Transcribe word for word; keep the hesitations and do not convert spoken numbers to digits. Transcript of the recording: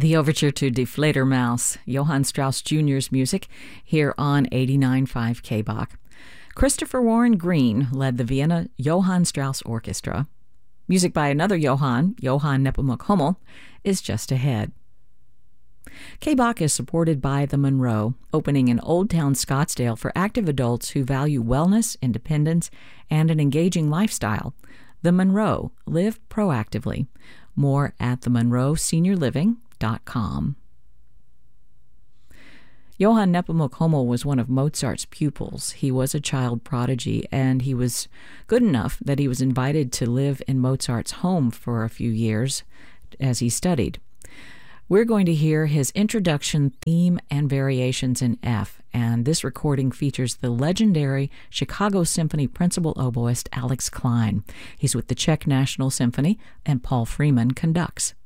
The overture to Die Fledermaus, Johann Strauss Junior's music, here on eighty-nine point five K B O C. Christopher Warren Green led the Vienna Johann Strauss Orchestra. Music by another Johann, Johann Nepomuk Hummel, is just ahead. K B O C is supported by the Monroe, opening in Old Town Scottsdale for active adults who value wellness, independence, and an engaging lifestyle. The Monroe, live proactively. More at the monroe senior living dot com. Johann Nepomuk Hummel was one of Mozart's pupils. He was a child prodigy, and he was good enough that he was invited to live in Mozart's home for a few years as he studied. We're going to hear his introduction theme and variations in F, and this recording features the legendary Chicago Symphony principal oboist Alex Klein. He's with the Czech National Symphony, and Paul Freeman conducts.